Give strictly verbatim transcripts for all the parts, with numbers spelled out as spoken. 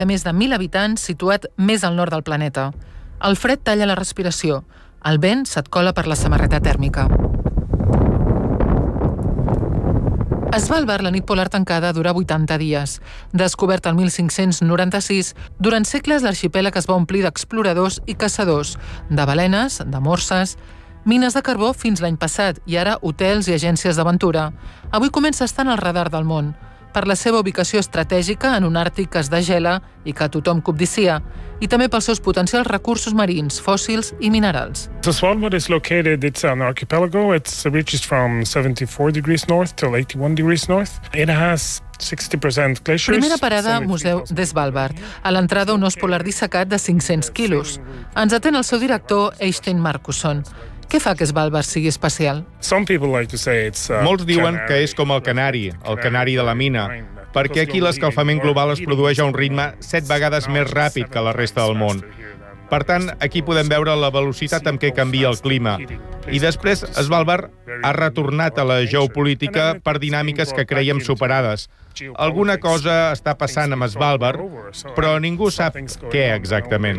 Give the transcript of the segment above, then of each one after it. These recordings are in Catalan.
de més de mil habitants situat més al nord del planeta. El fred talla la respiració. El vent se't cola per la samarreta tèrmica. Svalbard, la nit polar tancada, dura vuitanta dies. Descobert el mil cinc-cents noranta-sis, durant segles l'arxipèlag es va omplir d'exploradors i caçadors, de balenes, de morses, mines de carbó fins l'any passat i ara hotels i agències d'aventura. Avui comença a estar en el radar del món, per la seva ubicació estratègica en un Àrtic que es degela i que tothom cobdicia, i també pels seus potencials recursos marins, fòssils i minerals. So Svalbard is located, it's an archipelago. It reaches from seventy-four degrees north till eighty-one degrees north. It has sixty percent glaciers. Primera parada, Museu de Svalbard. A l'entrada, un os polar dissecat de cinc-cents quilos. Ens atén el seu director, Eystein Markusson. Què fa que Svalbard sigui especial? Molts diuen que és com el canari, el canari de la mina, perquè aquí l'escalfament global es produeix a un ritme set vegades més ràpid que la resta del món. Per tant, aquí podem veure la velocitat amb què canvia el clima. I després, Svalbard ha retornat a la geopolítica per dinàmiques que creiem superades. Alguna cosa està passant amb Svalbard, però ningú sap què exactament.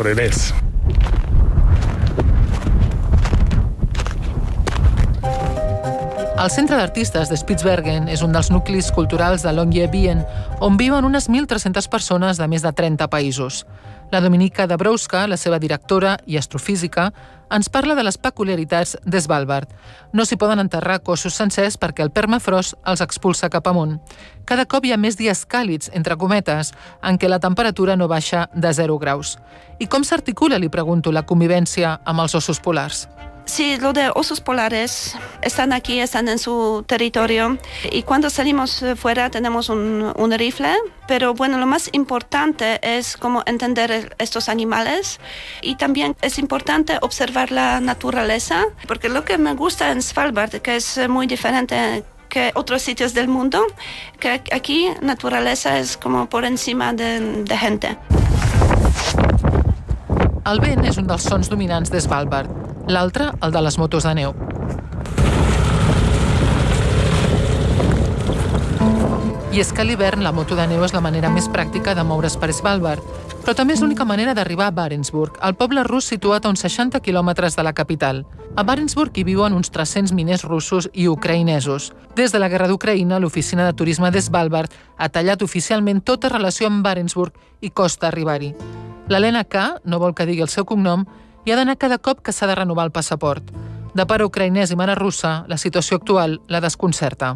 El Centre d'Artistes de Spitsbergen és un dels nuclis culturals de Longyearbyen, on viuen unes mil tres-centes persones de més de trenta països. La Dominika Dabrowska, la seva directora i astrofísica, ens parla de les peculiaritats de Svalbard. No s'hi poden enterrar cossos sencers perquè el permafrost els expulsa cap amunt. Cada cop hi ha més dies càlids, entre cometes, en què la temperatura no baixa de zero graus. I com s'articula, li pregunto, la convivència amb els ossos polars? Sí, lo de osos polares están aquí, están en su territorio y cuando salimos fuera tenemos un, un rifle, pero bueno, lo más importante es como entender estos animales y también es importante observar la naturaleza, porque lo que me gusta en Svalbard, que es muy diferente que otros sitios del mundo, que aquí naturaleza es como por encima de, de gente. El vent és un dels sons dominants de Svalbard, l'altre, el de les motos de neu. I és que a l'hivern la moto de neu és la manera més pràctica de moure's per Svalbard, però també és l'única manera d'arribar a Barentsburg, el poble rus situat a uns seixanta quilòmetres de la capital. A Barentsburg hi viuen uns tres-cents miners russos i ucraïnesos. Des de la guerra d'Ucraïna, l'oficina de turisme de Svalbard ha tallat oficialment tota relació amb Barentsburg i costa arribar-hi. L'Helena K, no vol que digui el seu cognom, hi ha d'anar cada cop que s'ha de renovar el passaport. De pare ucraïnès i mare russa, la situació actual la desconcerta.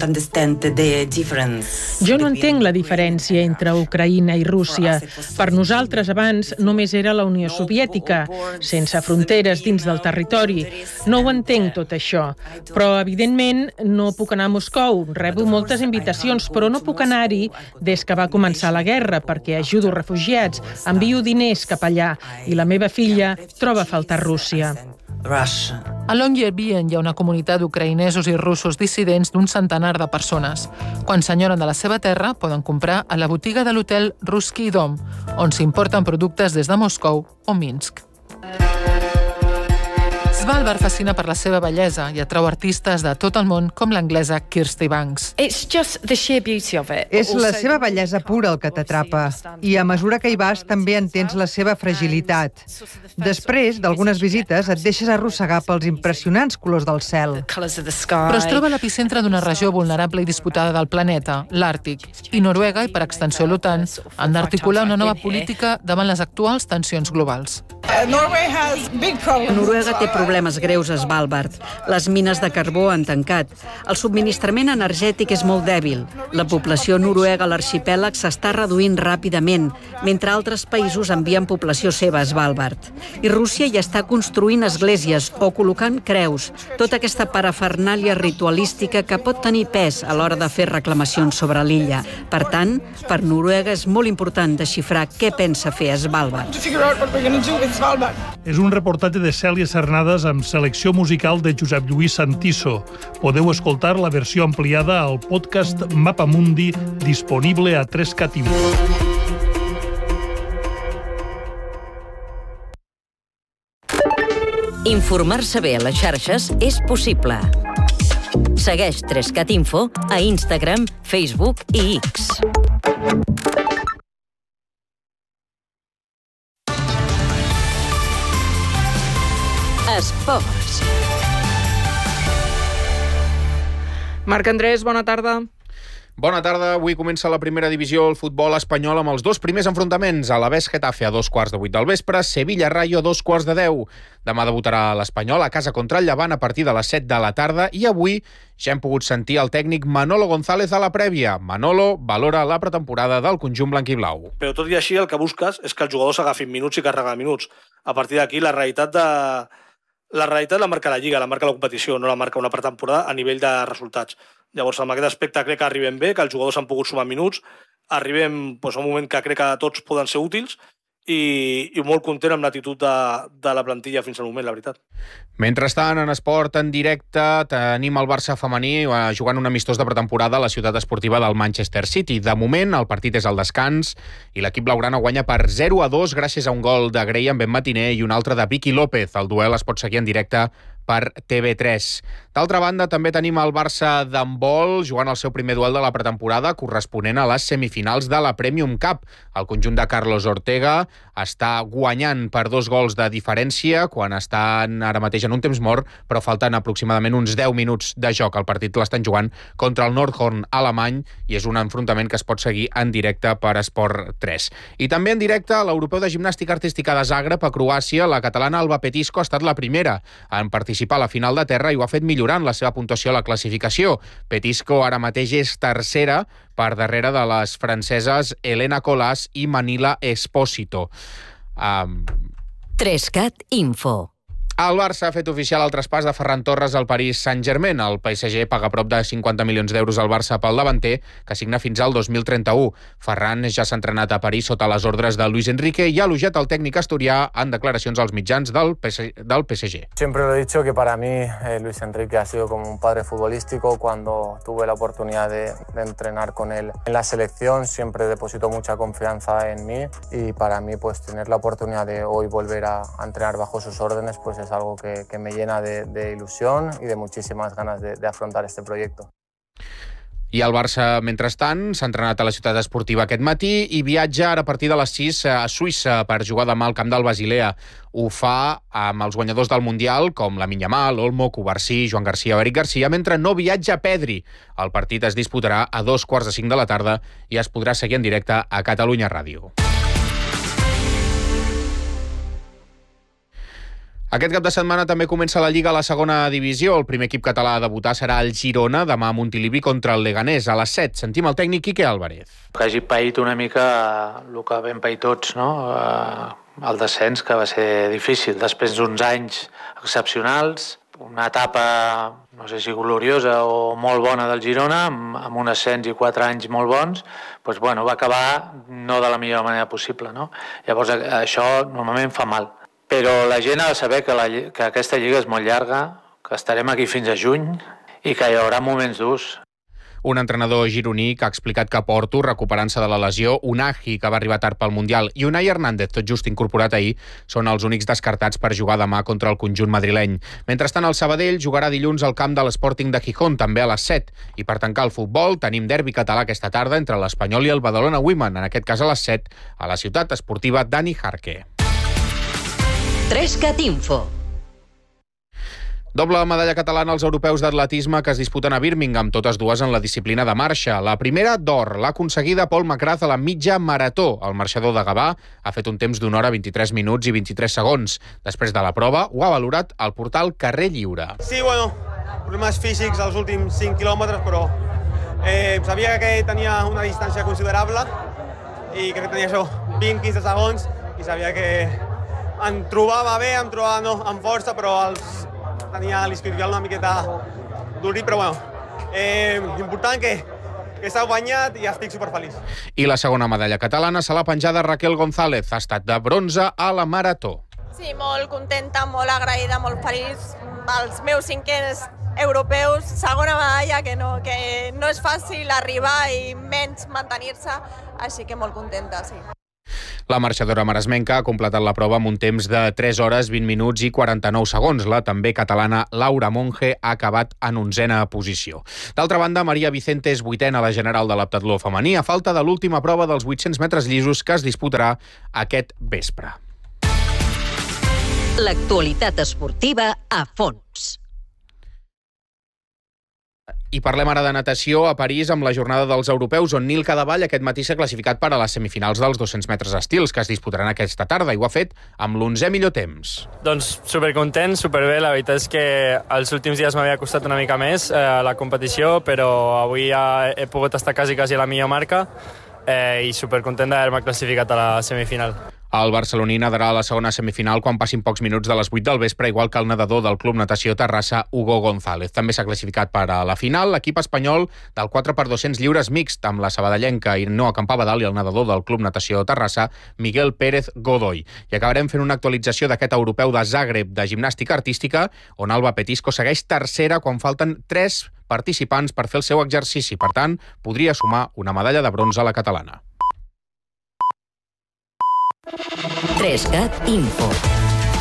Jo no entenc la diferència entre Ucraïna i Rússia. Per nosaltres abans només era la Unió Soviètica, sense fronteres dins del territori. No ho entenc tot això, però evidentment no puc anar a Moscou. Rebo moltes invitacions, però no puc anar-hi des que va començar la guerra, perquè ajudo refugiats, envio diners cap allà i la meva filla troba a faltar Rússia. A Longyearbyen hi ha una comunitat d'ucraïnesos i russos dissidents d'un centenar de persones. Quan s'enyoren de la seva terra, poden comprar a la botiga de l'hotel Ruski Dom, on s'importen productes des de Moscou o Minsk. Svalbard fascina per la seva bellesa i atrau artistes de tot el món, com l'anglesa Kirsty Banks. És la seva bellesa pura el que t'atrapa, i a mesura que hi vas també entens la seva fragilitat. Després d'algunes visites et deixes arrossegar pels impressionants colors del cel. Però es troba a l'epicentre d'una regió vulnerable i disputada del planeta, l'Àrtic, i Noruega, i per extensió l'OTAN, han d'articular una nova política davant les actuals tensions globals. Noruega té problemes greus a Svalbard. Les mines de carbó han tancat. El subministrament energètic és molt dèbil. La població noruega a l'arxipèlag s'està reduint ràpidament, mentre altres països envien població seva a Svalbard. I Rússia ja està construint esglésies o col·locant creus, tota aquesta parafernàlia ritualística que pot tenir pes a l'hora de fer reclamacions sobre l'illa. Per tant, per Noruega és molt important desxifrar què pensa fer a Svalbard. És un reportatge de Cèlia Cernades amb selecció musical de Josep Lluís Santiso. Podeu escoltar la versió ampliada al podcast Mapamundi, disponible a tres cat info. Informar-se bé a les xarxes és possible. Segueix tres cat info a Instagram, Facebook i X. esports. Marc Andrés, bona tarda. Bona tarda. Avui comença la primera divisió del futbol espanyol amb els dos primers enfrontaments. Alavés Getafe a dos quarts de vuit del vespre, Sevilla Rayo a dos quarts de deu. Demà debutarà l'Espanyol a casa contra el Llevant a partir de les set de la tarda i avui ja hem pogut sentir el tècnic Manolo González a la prèvia. Manolo valora la pretemporada del conjunt blanquiblau. Però tot i així el que busques és que els jugadors agafin minuts i carreguen minuts. A partir d'aquí la realitat de... La realitat la marca la Lliga, la marca la competició, no la marca una pretemporada a nivell de resultats. Llavors, en aquest aspecte crec que arribem bé, que els jugadors han pogut sumar minuts, arribem doncs, a un moment que crec que tots poden ser útils i, i molt content amb l'actitud de, de la plantilla fins al moment, la veritat. Mentrestant, en esport en directe, tenim el Barça femení jugant un amistós de pretemporada a la ciutat esportiva del Manchester City. De moment, el partit és al descans i l'equip blaugrana guanya per zero a dos gràcies a un gol de Graham Benmatiner i un altre de Vicky López. El duel es pot seguir en directe per T V tres. D'altra banda, també tenim el Barça d'handbol jugant el seu primer duel de la pretemporada corresponent a les semifinals de la Premium Cup. El conjunt de Carlos Ortega està guanyant per dos gols de diferència quan estan ara mateix en un temps mort, però falten aproximadament uns deu minuts de joc. El partit l'estan jugant contra el Nordhorn alemany i és un enfrontament que es pot seguir en directe per Esport tres. I també en directe a l'Europeu de Gimnàstica Artística de Zagreb a Croàcia, la catalana Alba Petisco ha estat la primera en participar a la final de terra i ho ha fet millorant la seva puntuació a la classificació. Petisco ara mateix és tercera per darrere de les franceses Elena Colas i Manila Espósito. Um... Trescat Info. El Barça ha fet oficial el traspàs de Ferran Torres al Paris Saint-Germain. El P S G paga prop de cinquanta milions d'euros al Barça pel davanter, que signa fins al dos mil trenta-u. Ferran ja s'ha entrenat a París sota les ordres de Luis Enrique i ha elogiat el tècnic asturià en declaracions als mitjans del P S G, del P S G. Siempre lo he dicho que para mí eh, Luis Enrique ha sido como un padre futbolístico. Cuando tuve la oportunidad de, de entrenar con él en la selección, siempre depositó mucha confianza en mí y para mí pues tener la oportunidad de hoy volver a, a entrenar bajo sus órdenes pues es algo que, que me llena de, de ilusión y de muchísimas ganas de, de afrontar este proyecto. I el Barça, mentrestant, s'ha entrenat a la ciutat esportiva aquest matí i viatja ara a partir de les sis a Suïssa per jugar demà al camp del Basilea. Ho fa amb els guanyadors del Mundial, com Lamine Yamal, Olmo, Cubarsí, Joan Garcia o Eric Garcia, mentre no viatja Pedri. El partit es disputarà a dos quarts de cinc de la tarda i es podrà seguir en directe a Catalunya Ràdio. Aquest cap de setmana també comença la Lliga a la segona divisió. El primer equip català a debutar serà el Girona, demà a Montilivi contra el Leganés. A les set sentim el tècnic Quique Álvarez. Que hagi paït una mica el que vam pair tots, no? El descens, que va ser difícil. Després d'uns anys excepcionals, una etapa, no sé si gloriosa o molt bona del Girona, amb un ascens i quatre anys molt bons, doncs, bueno, va acabar no de la millor manera possible, no? Llavors això normalment fa mal. Però la gent ha de saber que, la, que aquesta lliga és molt llarga, que estarem aquí fins a juny i que hi haurà moments durs. Un entrenador gironí que ha explicat que Porto, recuperant-se de la lesió, Unai, que va arribar tard pel Mundial, i Unai Hernández, tot just incorporat ahir, són els únics descartats per jugar demà contra el conjunt madrileny. Mentrestant, el Sabadell jugarà dilluns al camp de l'Sporting de Gijón, també a les set. I per tancar el futbol, tenim derbi català aquesta tarda entre l'Espanyol i el Badalona Women, en aquest cas a les set, a la ciutat esportiva Dani Jarque. Trescat Info. Doble medalla catalana als europeus d'atletisme que es disputen a Birmingham, totes dues en la disciplina de marxa. La primera, d'or, l'ha aconseguida Paul McGrath a la mitja marató. El marxador de Gavà ha fet un temps d'una hora vint-i-tres minuts i vint-i-tres segons. Després de la prova, ho ha valorat al portal Carrer Lliure. Sí, bueno, problemes físics als últims cinc quilòmetres, però eh, sabia que tenia una distància considerable i crec que tenia això, vint a quinze segons, i sabia que em trobava bé, em trobava no, amb força, però els, tenia l'isquiotibial una miqueta durit, però bueno, eh, important que, que s'ha guanyat i estic superfeliç. I la segona medalla catalana se l'ha penjada Raquel González, ha estat de bronze a la marató. Sí, molt contenta, molt agraïda, molt feliç. Els meus cinquens europeus, segona medalla, que no, que no és fàcil arribar i menys mantenir-se, així que molt contenta, sí. La marxadora maresmenca ha completat la prova amb un temps de tres hores, vint minuts i quaranta-nou segons. La també catalana Laura Monge ha acabat en onzena posició. D'altra banda, Maria Vicente és vuitena a la general de l'heptatló femení, a falta de l'última prova dels vuit-cents metres llisos que es disputarà aquest vespre. L'actualitat esportiva a fons. I parlem ara de natació a París amb la jornada dels europeus, on Nil Cadevall aquest matí s'ha classificat per a les semifinals dels dos-cents metres estils, que es disputaran aquesta tarda, i ho ha fet amb l'onzè millor temps. Doncs supercontent, superbé. La veritat és que els últims dies m'havia costat una mica més eh, la competició, però avui ja he pogut estar quasi, quasi a la millor marca eh, i supercontent d'haver-me classificat a la semifinal. El barceloní nadarà a la segona semifinal quan passin pocs minuts de les vuit del vespre, igual que el nedador del Club Natació Terrassa, Hugo González. També s'ha classificat per a la final l'equip espanyol del quatre per dos-cents lliures mixt, amb la sabadellenca Ainhoa Campabadal i el nedador del Club Natació Terrassa, Miguel Pérez Godoy. I acabarem fent una actualització d'aquest europeu de Zagreb de gimnàstica artística, on Alba Petisco segueix tercera quan falten tres participants per fer el seu exercici. Per tant, podria sumar una medalla de bronze a la catalana. tres cat Info.